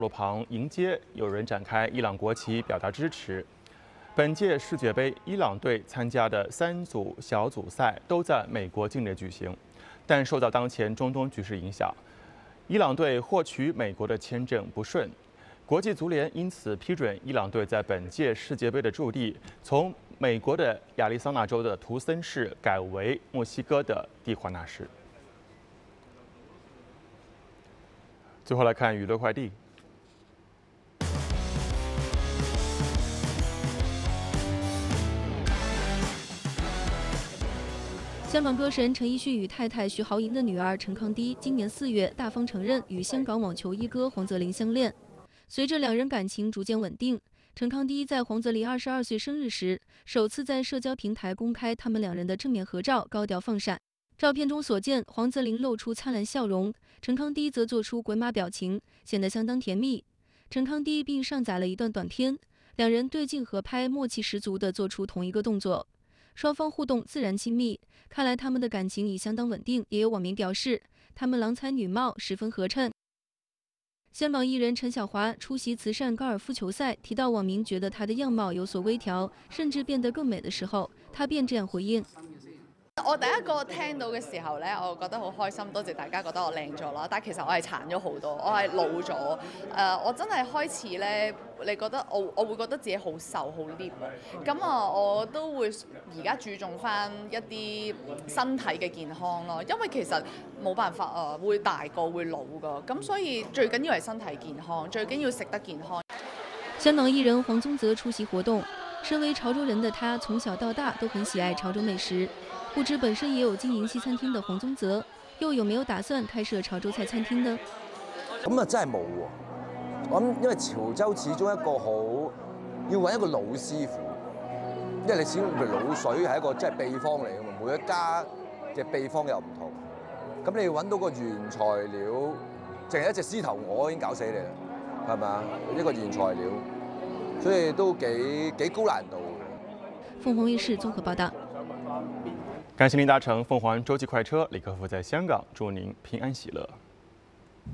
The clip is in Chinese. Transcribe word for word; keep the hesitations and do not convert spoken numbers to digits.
路旁迎接，有人展开伊朗国旗表达支持。本届世界杯，伊朗队参加的三组小组赛都在美国境内举行，但受到当前中东局势影响，伊朗队获取美国的签证不顺。国际足联因此批准伊朗队在本届世界杯的驻地从美国的亚利桑那州的图森市改为墨西哥的蒂华纳市。最后来看娱乐快递。 香港歌神陈奕迅与太太徐濠萦的女儿陈康迪今年四月大方承认与香港网球一哥黄泽林相恋。随着两人感情逐渐稳定，陈康迪在黄泽林二十二岁生日时，首次在社交平台公开他们两人的正面合照，高调放闪。照片中所见，黄泽林露出灿烂笑容，陈康迪则做出鬼马表情，显得相当甜蜜。陈康迪并上载了一段短片，两人对镜合拍，默契十足地做出同一个动作。双方互动自然亲密，看来他们的感情已相当稳定。也有网民表示，他们郎才女貌，十分合衬。香港艺人陈晓华出席慈善高尔夫球赛，提到網民覺得她的樣貌有所微調，甚至變得更美的時候，她便這樣回應。 我第一個聽到嘅時候咧，我覺得好開心，多謝大家覺得我靚咗啦。但係其實我係殘咗好多，我係老咗。誒、呃，我真係開始咧，你覺得我我會覺得自己好瘦好 lift 啊。咁啊，我都會而家注重翻一啲身體嘅健康咯，因為其實冇辦法啊，會大個會老噶。咁所以最緊要係身體健康，最緊要食得健康。 香港藝人黃宗澤出席活動，身為潮州人的他，從小到大都很喜愛潮州美食。不知本身也有經營西餐廳的黃宗澤，又有沒有打算開設潮州菜餐廳呢？ 咁啊真係冇喎，我諗因為潮州始終一個好要揾一個老師傅，因為你始終譬如滷水係一個即係秘方嚟㗎嘛，每一家嘅秘方又唔同，咁你要揾到個原材料，淨係一隻獅頭鵝已經搞死你啦，係咪啊？一個原材料，所以都幾幾高難度嘅。 鳳凰衛視綜合報道。 感謝您搭乘鳳凰洲際快車，李克福在香港，祝您平安喜樂。